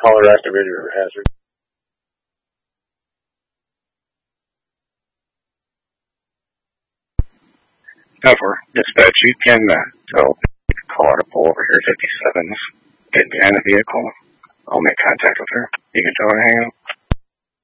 caller activated or hazard. Over. Dispatch, you can tell the caller to pull over here 57's. Get behind the vehicle. I'll make contact with her. You can tell her to hang up.